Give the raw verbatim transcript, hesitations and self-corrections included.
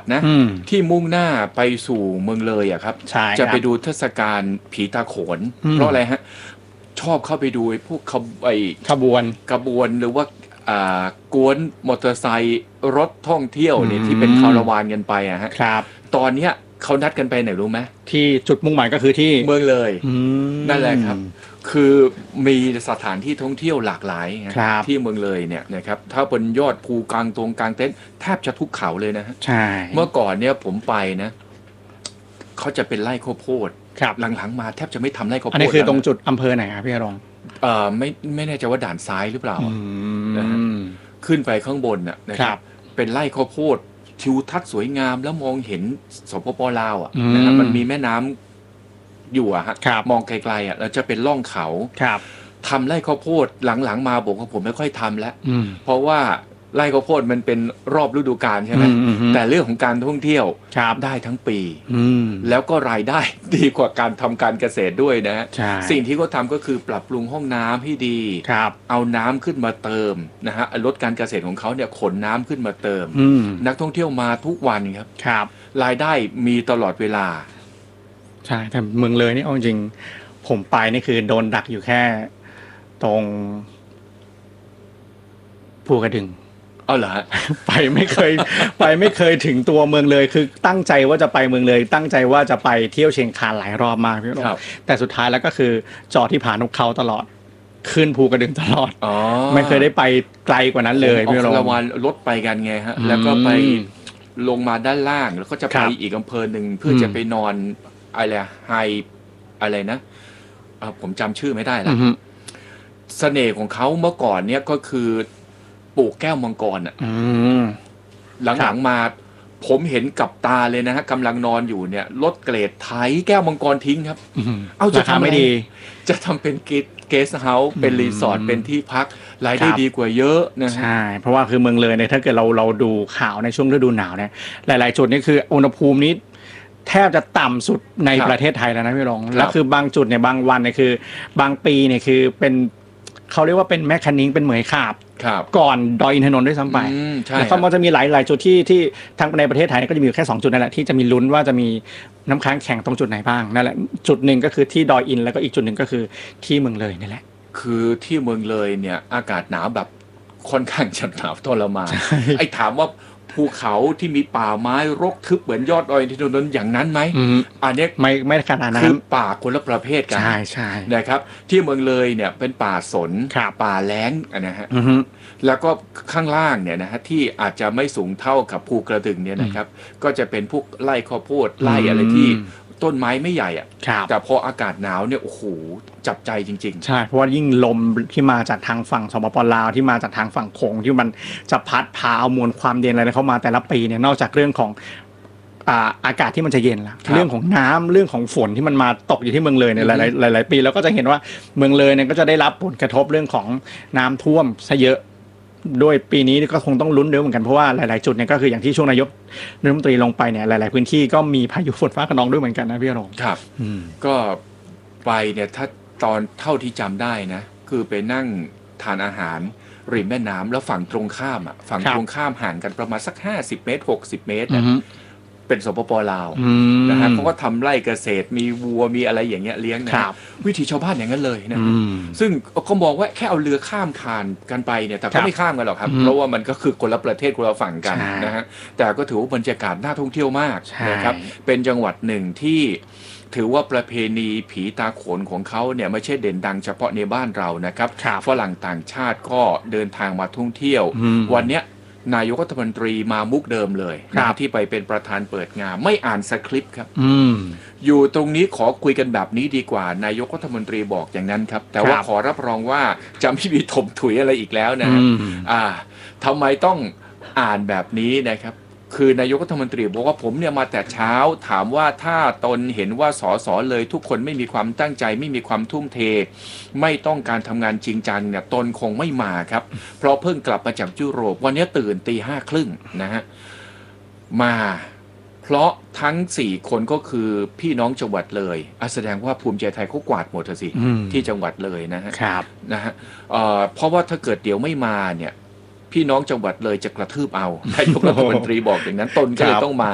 นะที่มุ่งหน้าไปสู่เมืองเลยอะครับจะไปดูเทศกาลผีตาโขนเพราะอะไรฮะชอบเข้าไปดูไอ้พวกขบไอ้ขบวนขบวนหรือว่าอ่ากวนมอเตอร์ไซค์รถท่องเที่ยวเนี่ยที่เป็นคาราวานกันไปอะฮะครับตอนเนี้ยเขานัดกันไปไหนรู้ไหมที่จุดมุ่งหมายก็คือที่เมืองเลยนั่นแหละครับคือมีสถานที่ท่องเที่ยวหลากหลายที่เมืองเลยเนี่ยนะครับถ้าบนยอดภูกลางตรงกลางเต็นท์แทบจะทุกเขาเลยนะฮะใช่เมื่อก่อนเนี่ยผมไปนะเขาจะเป็นไร่ข้าวโพดหลังๆมาแทบจะไม่ทำไร่ข้าวโพดอันนี้คือตรงจุดอำเภอไหนครับพี่รงเอ่อไม่ไม่แน่ใจว่าด่านซ้ายหรือเปล่านะฮะขึ้นไปข้างบนน่ะนะครับเป็นไร่ข้าวโพดทิวทัศน์สวยงามแล้วมองเห็นสปป.ลาวอ่ะนะครับมันมีแม่น้ำอยู่อะฮะมองไกลๆอ่ะแล้วจะเป็นร่องเขาทำไร่ข้าวโพดหลังๆมาบอกว่าผมไม่ค่อยทำแล้วเพราะว่าไร่ข้าวโพดมันเป็นรอบฤดูกาลใช่ไหมแต่เรื่องของการท่องเที่ยวได้ทั้งปีแล้วก็รายได้ดีกว่าการทำการเกษตรด้วยนะสิ่งที่เขาทำก็คือปรับปรุงห้องน้ำให้ดีเอาน้ำขึ้นมาเติมนะฮะลดการเกษตรของเขาเนี่ยขนน้ำขึ้นมาเติมนักท่องเที่ยวมาทุกวันครับครับรายได้มีตลอดเวลาใช่แต่เมืองเลยนี่เอาจริงผมไปนี่คือโดนดักอยู่แค่ตรงภูกระดึงอ๋อเหรอไปไม่เคย ไปไม่เคยถึงตัวเมืองเลยคือตั้งใจว่าจะไปเมืองเลยตั้งใจว่าจะไปเที่ยวเชียงคานหลายรอบมากพี่รอบแต่สุดท้ายแล้วก็คือจอดที่ผานกเขาตลอดขึ้นภูกระดึงตลอดไม่เคยได้ไปไกลกว่านั้นเลยพี่รอบละวันรถไปกันไงฮะแล้วก็ไปลงมาด้านล่างแล้วก็จะไปอีกอำเภอหนึ่งเพื่อจะไปนอนอะไรไฮอะไรนะผมจำชื่อไม่ได้แล้วเสน่ห์ของเขาเมื่อก่อนเนี่ยก็คือปลูกแก้วมังกรอ่ะหลังๆมาผมเห็นกับตาเลยนะฮะกำลังนอนอยู่เนี่ยรถเกรดไถแก้วมังกรทิ้งครับเอาจะทำไม่ดีจะทำเป็นเกสต์เฮาส์เป็นรีสอร์ทเป็นที่พักรายได้ดีกว่าเยอะนะใช่เพราะว่าคือเมืองเลยเนี่ยถ้าเกิดเราเราดูข่าวในช่วงฤดูหนาวเนี่ยหลายๆจุดนี่คืออุณหภูมินี้แทบจะต่ำสุดในประเทศไทยแล้วนะพี่รองแล้วคือบางจุดเนี่ยบางวันเนี่ยคือบางปีเนี่ยคือเป็นเขาเรียกว่าเป็นแมคคานิงเป็นเหมยขาบก่อนดอยอินทนนท์ด้วยซ้ำไปแล้วก็มันจะมีหลายหลายจุดที่ที่ทางในประเทศไทยก็จะมีแค่สองจุดนั่นแหละที่จะมีลุ้นว่าจะมีน้ำค้างแข็งตรงจุดไหนบ้างนั่นแหละจุดหนึ่งก็คือที่ดอยอินแล้วก็อีกจุดหนึ่งก็คือที่เมืองเลยนี่แหละคือที่เมืองเลยเนี่ยอากาศหนาวแบบค่อนข้างจะหนาวทรมานไอ้ถามว่าภูเขาที่มีป่าไม้รกทึบเหมือนยอดดอยอินทนนท์อย่างนั้นไหมอันนี้ไม่ไม่ขนาดนั้นคือป่าคนละประเภทกันใช่ใช่นะครับที่เมืองเลยเนี่ยเป็นป่าสนป่าแล้งนะฮะแล้วก็ข้างล่างเนี่ยนะฮะที่อาจจะไม่สูงเท่ากับภูกระดึงเนี่ยนะครับก็จะเป็นพวกไร่ข้าวโพดไร่อะไรที่ต้นไม้ไม่ใหญ่อ่ะแต่พออากาศหนาวเนี่ยโอ้โหจับใจจริงๆใช่เพราะว่ายิ่งลมที่มาจากทางฝั่งสปป.ลาวที่มาจากทางฝั่งโขงที่มันจะพัดพาเอามวลความเย็นอะไรเข้ามาแต่ละปีเนี่ยนอกจากเรื่องของอ่าอากาศที่มันจะเย็นแล้วเรื่องของน้ำเรื่องของฝนที่มันมาตกอยู่ที่เมืองเลยเนี่ยหลายๆหลายๆปีเราก็จะเห็นว่าเมืองเลยเนี่ยก็จะได้รับผลกระทบเรื่องของน้ำท่วมซะเยอะด้วยปีนี้ก็คงต้องลุ้นเยอะเหมือนกันเพราะว่าหลายๆจุดเนี่ยก็คืออย่างที่ช่วงนายกรัฐมนตรีลงไปเนี่ยหลายๆพื้นที่ก็มีพายุฝนฟ้าคะนองด้วยเหมือนกันนะพี่รงครับก็ไปเนี่ยถ้าตอนเท่าที่จำได้นะคือไปนั่งทานอาหารริมแม่น้ำแล้วฝั่งตรงข้ามอ่ะฝั่งตรงข้ามห่างกันประมาณสักห้าสิบเมตรหกสิบเมตรนะเป็นสปป.ลาวนะฮะเขาก็ทำไร่เกษตรมีวัวมีอะไรอย่างเงี้ยเลี้ยงนะวิถีชาวบ้านอย่างนั้นเลยนะซึ่งก็มองว่าแค่เอาเรือข้ามคานกันไปเนี่ยแต่ก็ไม่ข้ามกันหรอกครับเพราะว่ามันก็คือคนละประเทศคนละฝั่งกันนะฮะแต่ก็ถือว่าบรรยากาศน่าท่องเที่ยวมากนะครับเป็นจังหวัดหนึ่งที่ถือว่าประเพณีผีตาโขนของเขาเนี่ยไม่ใช่เด่นดังเฉพาะในบ้านเรานะครับฝรั่งต่างชาติก็เดินทางมาท่องเที่ยววันเนี้ยนายกรัฐมนตรีมามุกเดิมเลยนะที่ไปเป็นประธานเปิดงานไม่อ่านสคริปต์ครับ อ, อยู่ตรงนี้ขอคุยกันแบบนี้ดีกว่านายกรัฐมนตรีบอกอย่างนั้นครับแต่ว่าขอรับรองว่าจะไม่มีถมถุยอะไรอีกแล้วนะอ่าทำไมต้องอ่านแบบนี้นะครับคือนายกรัฐมนตรีบอกว่าผมเนี่ยมาแต่เช้าถามว่าถ้าตนเห็นว่าสสเลยทุกคนไม่มีความตั้งใจไม่มีความทุ่มเทไม่ต้องการทำงานจริงจังเนี่ยตนคงไม่มาครับเพราะเพิ่งกลับมาจากยุโรปวันนี้ตื่นตีห้าครึ่งนะฮะมาเพราะทั้งสี่คนก็คือพี่น้องจังหวัดเลยแสดงว่าภูมิใจไทยเขากวาดหมดสิที่จังหวัดเลยนะฮะครับนะฮะเพราะว่าถ้าเกิดเดี๋ยวไม่มาเนี่ยพี่น้องจังหวัดเลยจะกระทืบเอานายกรัฐมนตรีบอกอย่างนั้นตนก็เลยต้องมา